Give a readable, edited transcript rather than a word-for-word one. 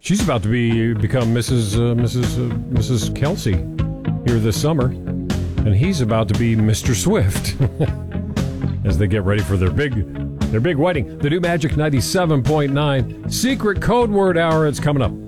She's about to become Mrs. Kelsey here this summer, and he's about to be Mr. Swift as they get ready for their big wedding. The new Magic 97.9 Secret Code Word Hour. It's coming up.